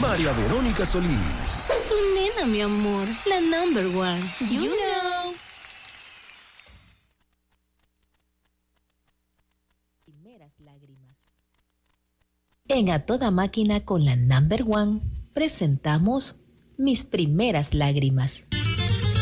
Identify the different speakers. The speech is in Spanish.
Speaker 1: María Verónica Solís.
Speaker 2: Tu nena, mi amor, la number one. You know.
Speaker 3: Primeras lágrimas. En A Toda Máquina con la number one presentamos Mis Primeras Lágrimas.